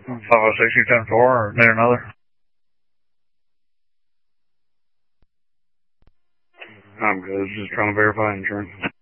506, you 10-4, or need another? I'm good. Just trying to verify insurance.